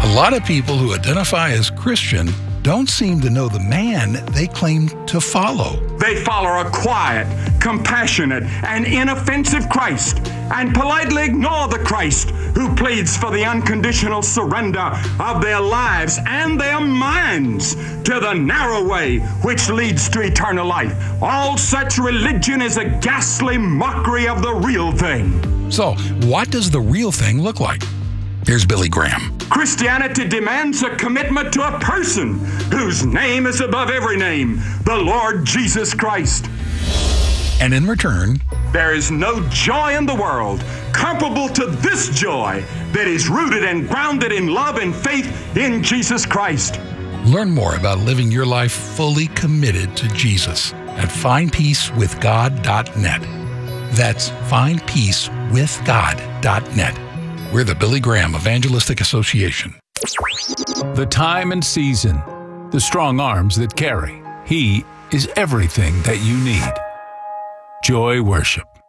lot of people who identify as Christian don't seem to know the man they claim to follow. They follow a quiet, compassionate, and inoffensive Christ, and politely ignore the Christ who pleads for the unconditional surrender of their lives and their minds to the narrow way which leads to eternal life. All such religion is a ghastly mockery of the real thing. So, what does the real thing look like? Here's Billy Graham. Christianity demands a commitment to a person whose name is above every name, the Lord Jesus Christ. And in return, there is no joy in the world comparable to this joy that is rooted and grounded in love and faith in Jesus Christ. Learn more about living your life fully committed to Jesus at findpeacewithgod.net. That's findpeacewithgod.net. We're the Billy Graham Evangelistic Association. The time and season, the strong arms that carry. He is everything that you need. Joy Worship.